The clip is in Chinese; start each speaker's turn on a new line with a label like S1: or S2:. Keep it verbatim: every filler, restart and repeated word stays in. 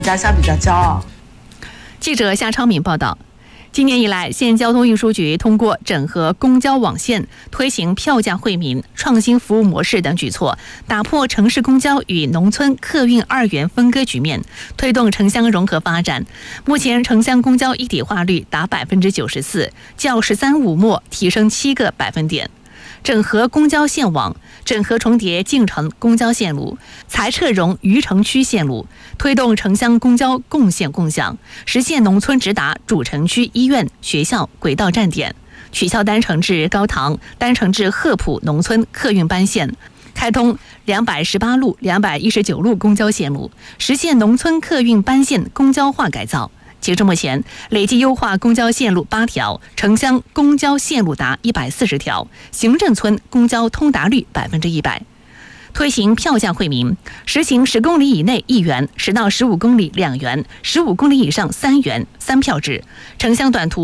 S1: 家乡比较骄傲。
S2: 记者夏超敏报道。今年以来，县交通运输局通过整合公交网线、推行票价惠民、创新服务模式等举措，打破城市公交与农村客运二元分割局面，推动城乡融合发展。目前，城乡公交一体化率达百分之九十四，较“十三五”末提升七个百分点。整合公交线网，整合重叠进城公交线路，裁撤容余城区线路，推动城乡公交共线共享，实现农村直达主城区医院、学校、轨道站点，取消单程至高唐、单程至鹤浦农村客运班线，开通两百十八路、两百一十九路公交线路，实现农村客运班线公交化改造。截至目前，累计优化公交线路八条，城乡公交线路达一百四十条，行政村公交通达率百分之一百。推行票价惠民，实行十公里以内一元，十到十五公里两元，十五公里以上三元三票制，城乡短途